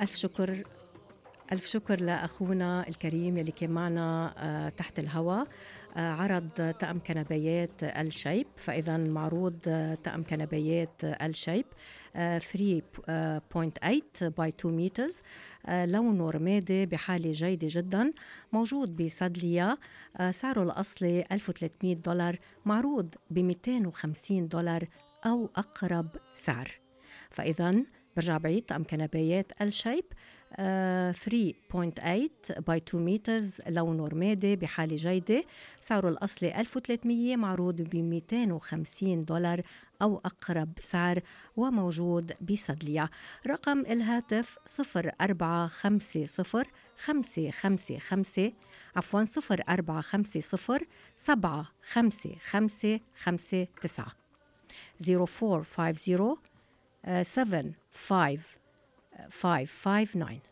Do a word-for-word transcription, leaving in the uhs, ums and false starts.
ألف شكر ألف شكر لأخونا الكريم يلي كان معنا آه، تحت الهواء. آه، عرض طقم كنبيات الشيب. فإذا معروض آه، طقم كنبيات الشيب ثلاثة فاصلة ثمانية باي اثنين مترز، آه، لونه رمادي بحالة جيدة جدا، موجود بصيدلية. آه، سعره الأصلي ألف وثلاثمية دولار، معروض ب مئتين وخمسين دولار أو أقرب سعر. فإذا برجع بعيد، طقم كنبايات الشيب آه، ثلاثة فاصلة ثمانية باي اثنين مترز، لونه رمادي بحالة جيدة، سعره الأصلي ألف وثلاثمية، معروض ب مئتين وخمسين دولار أو أقرب سعر، وموجود بصيدلية. رقم الهاتف صفر أربعة خمسة صفر خمسة خمسة خمسة عفوا صفر أربعة خمسة صفر سبعة خمسة خمسة خمسة تسعة صفر أربعة خمسة صفر سبعة خمسة خمسة تسعة.